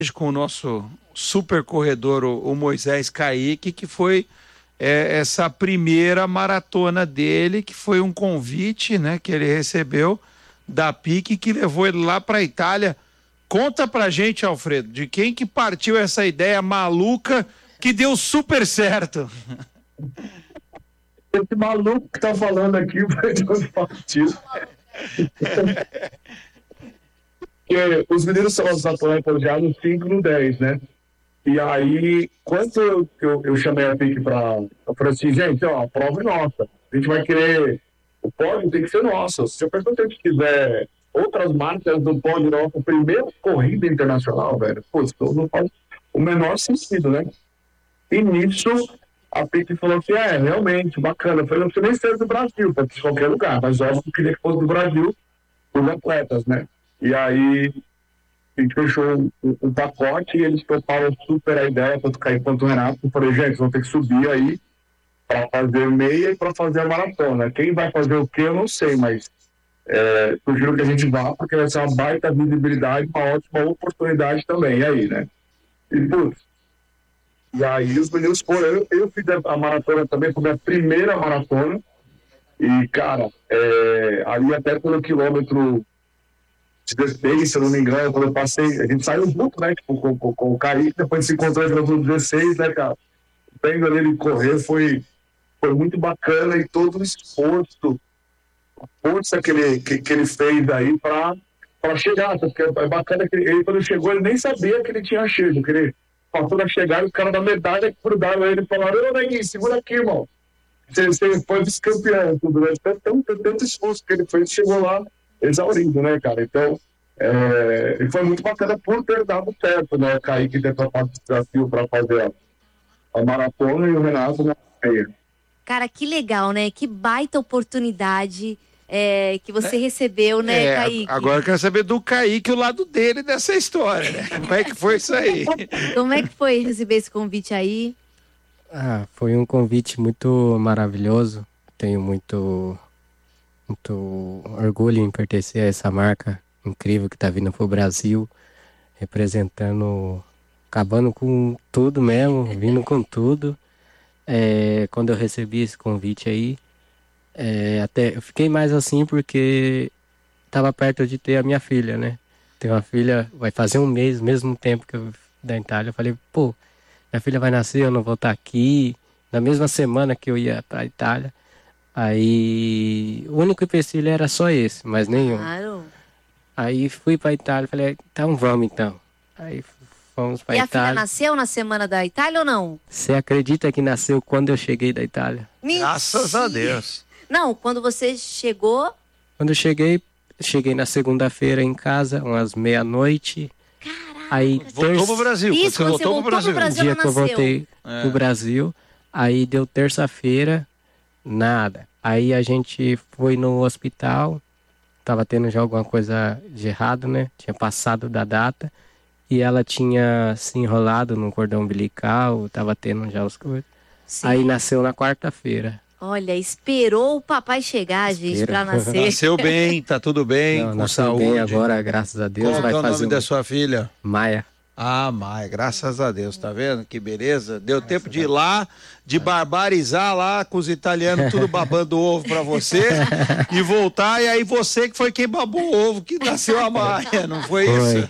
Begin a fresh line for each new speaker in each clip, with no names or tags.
com o nosso super corredor, o Moisés Kaique, que foi essa primeira maratona dele, que foi um convite, né, que ele recebeu da PIC, que levou ele lá para a Itália. Conta pra gente, Alfredo, de quem que partiu essa ideia maluca que deu super certo.
Esse maluco que tá falando aqui foi de onde partiu. Porque os meninos são os atletas já no 5 no 10, né? E aí, quando eu chamei a PIC eu falei assim, gente, ó, a prova é nossa. A gente vai querer... O pódio tem que ser nosso. Se a pessoa quiser outras marcas do pódio nosso, primeira corrida internacional, velho, pô, isso não faz o menor sentido, né? E nisso, a PIC falou assim, realmente, bacana. Eu falei, não precisa nem ser do Brasil, pode ser de qualquer lugar, mas óbvio que eu queria que fosse do Brasil, os atletas, né? E aí, a gente fechou um pacote e eles toparam super a ideia, tanto o Kaique quanto o Renato. Eu falei, gente, vão ter que subir aí para fazer meia e para fazer a maratona. Quem vai fazer o quê, eu não sei, mas sugiro que a gente vá, porque vai ser uma baita visibilidade, uma ótima oportunidade também, e aí, né? E aí os meninos foram, eu fiz a maratona também, foi a minha primeira maratona, e, cara, ali até pelo quilômetro 16, se eu não me engano, quando eu passei, a gente saiu junto, né, tipo, com o Kaique, depois se encontrou no quilômetro 16, né, cara? O tempo dele correr foi muito bacana, e todo o esforço, a força que ele fez aí para chegar, porque é bacana que ele, quando chegou, ele nem sabia que ele tinha chego, que ele passou na chegada, os caras da medalha grudaram ele e falaram, ô, Neguinho, segura aqui, irmão. Você foi vice-campeão, tudo, né? Tanto esforço que ele fez, chegou lá exaurido, né, cara? Então, e foi muito bacana por ter dado certo, né? O Kaique ter topado o desafio para fazer a maratona e o Renato na meia.
Cara, que legal, né? Que baita oportunidade que você recebeu, né, Kaique?
Agora eu quero saber do Kaique, o lado dele dessa história, né? Como é que foi isso aí?
Como é que foi receber esse convite aí?
Foi um convite muito maravilhoso. Tenho muito orgulho em pertencer a essa marca incrível que está vindo pro Brasil, representando, acabando com tudo mesmo, vindo com tudo. Quando eu recebi esse convite aí, até eu fiquei mais assim porque estava perto de ter a minha filha, né? Tenho uma filha, vai fazer um mês, mesmo tempo que eu da Itália. Eu falei, pô, minha filha vai nascer, eu não vou estar aqui. Na mesma semana que eu ia para a Itália. Aí, o único empecilho era só esse, mas nenhum.
Claro.
Aí fui para a Itália, falei, então vamos então. Aí fomos para a Itália.
E a filha nasceu na semana da Itália ou não?
Você acredita que nasceu quando eu cheguei da Itália?
Mentira.
Graças a Deus.
Não, quando você chegou...
Quando eu cheguei na segunda-feira em casa, umas meia-noite.
Caraca.
Aí
voltou pro Brasil.
Isso, quando você voltou pro Brasil,
o dia que eu voltei pro Brasil, aí deu terça-feira, nada. Aí a gente foi no hospital, tava tendo já alguma coisa de errado, né? Tinha passado da data. E ela tinha se enrolado no cordão umbilical, tava tendo já as coisas. Sim. Aí nasceu na quarta-feira.
Olha, esperou o papai chegar, gente, pra nascer.
Nasceu bem, tá tudo bem, com
nasceu
saúde.
Bem agora, graças a Deus.
Qual
vai
é o
fazer
nome da sua filha?
Maia.
Maia, graças a Deus, tá vendo? Que beleza. Deu tempo de ir lá, de barbarizar lá com os italianos, tudo babando ovo pra você, e voltar, e aí você que foi quem babou o ovo, que nasceu a Maia, não foi isso?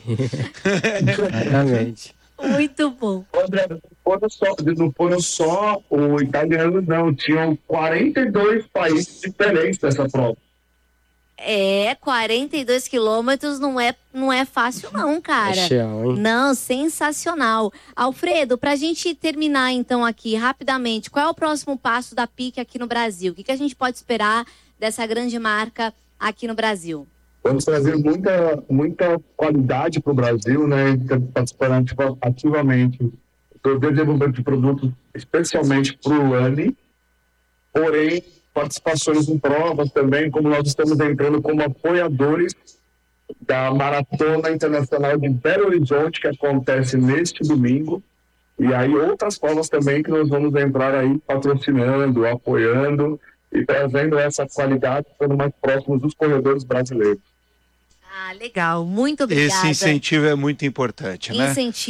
Exatamente.
Muito bom.
André, não foram só o italiano, não. Tinham 42 países diferentes dessa prova.
42 quilômetros não é fácil não, cara.
Chão, hein?
Não, sensacional. Alfredo, pra gente terminar então aqui rapidamente, qual é o próximo passo da PIC aqui no Brasil? O que a gente pode esperar dessa grande marca aqui no Brasil?
Vamos trazer muita qualidade para o Brasil, né? Participando ativamente do desenvolvimento de produtos, especialmente para o ANI. Porém, participações em provas também, como nós estamos entrando como apoiadores da Maratona Internacional de Belo Horizonte, que acontece neste domingo. E aí outras provas também que nós vamos entrar aí patrocinando, apoiando e trazendo essa qualidade, ficando mais próximos dos corredores brasileiros.
Ah, legal. Muito obrigada.
Esse incentivo é muito importante, né?
Incentivo